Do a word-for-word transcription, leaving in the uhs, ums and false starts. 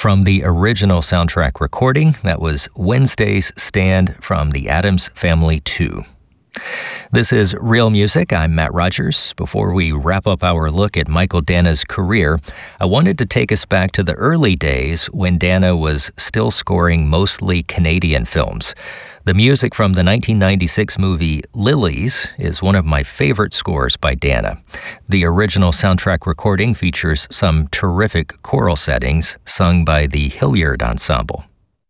From the original soundtrack recording, that was Wednesday's Stand from the Addams Family two. This is Real Music. I'm Matt Rogers. Before we wrap up our look at Michael Danna's career, I wanted to take us back to the early days when Danna was still scoring mostly Canadian films. The music from the nineteen ninety-six movie Lilies is one of my favorite scores by Danna. The original soundtrack recording features some terrific choral settings sung by the Hilliard Ensemble.